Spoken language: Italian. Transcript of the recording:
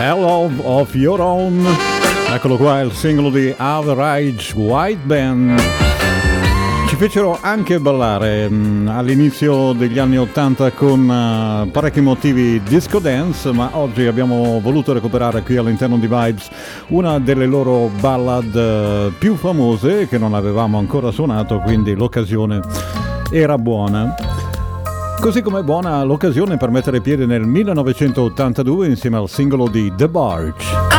Hello of Your Own. Eccolo qua, il singolo di Average White Band. Ci fecero anche ballare all'inizio degli anni 80 con parecchi motivi disco dance, ma oggi abbiamo voluto recuperare qui all'interno di Vibes una delle loro ballad più famose che non avevamo ancora suonato, quindi l'occasione era buona. Così come buona l'occasione per mettere piede nel 1982 insieme al singolo di The Barge.